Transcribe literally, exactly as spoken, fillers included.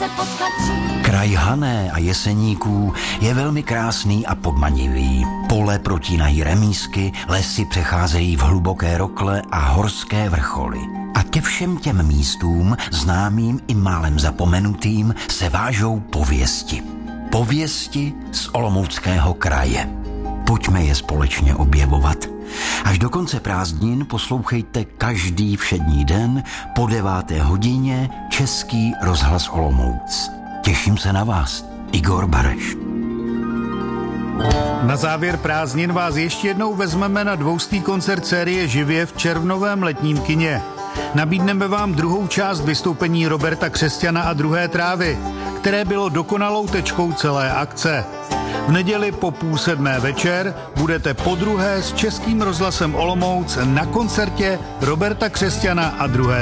se potkat dřív. Kraj Hané a Jeseníků je velmi krásný a podmanivý. Pole protínají remísky, lesy přecházejí v hluboké rokle a horské vrcholy. A ke všem těm místům, známým i málem zapomenutým, se vážou pověsti. Pověsti z Olomouckého kraje. Pojďme je společně objevovat. Až do konce prázdnin poslouchejte každý všední den po deváté hodině Český rozhlas Olomouc. Těším se na vás, Igor Bareš. Na závěr prázdnin vás ještě jednou vezmeme na dvoustý koncert série Živě v červnovém letním kině. Nabídneme vám druhou část vystoupení Roberta Křesťana a Druhé trávy, které bylo dokonalou tečkou celé akce. V neděli po půl sedmé večer budete podruhé s Českým rozhlasem Olomouc na koncertě Roberta Křesťana a Druhé